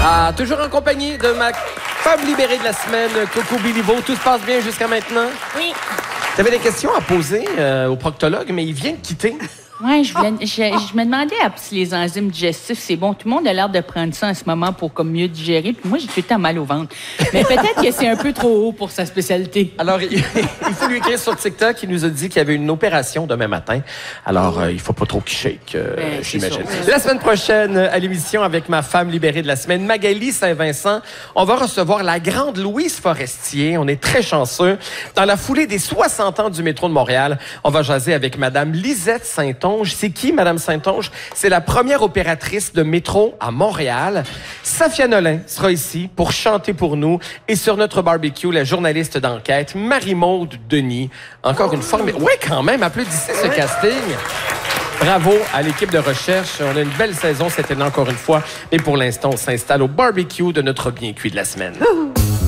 Ah, toujours en compagnie de ma femme libérée de la semaine, Coco Biliveau. Tout se passe bien jusqu'à maintenant? Oui. Tu avais des questions à poser au proctologue, mais il vient de quitter. Oui, je me demandais si les enzymes digestifs, c'est bon. Tout le monde a l'air de prendre ça en ce moment pour comme mieux digérer. Puis moi, j'ai tout le temps mal au ventre. Mais peut-être que c'est un peu trop haut pour sa spécialité. Alors, il faut lui écrire sur TikTok. Il nous a dit qu'il y avait une opération demain matin. Alors, il faut pas trop qu'il shake, j'imagine. La semaine prochaine, à l'émission avec ma femme libérée de la semaine, Magali Saint-Vincent, on va recevoir la grande Louise Forestier. On est très chanceux. Dans la foulée des 60 ans du métro de Montréal, on va jaser avec Madame Lisette Saint-Onge. C'est qui, Madame Saint-Onge? C'est la première opératrice de métro à Montréal. Safia Nolin sera ici pour chanter pour nous. Et sur notre barbecue, la journaliste d'enquête, Marie-Maude Denis. Encore une fois, mais ouais, quand même, applaudissez ce casting. Bravo à l'équipe de recherche. On a une belle saison cette année encore une fois. Mais pour l'instant, on s'installe au barbecue de notre bien cuit de la semaine.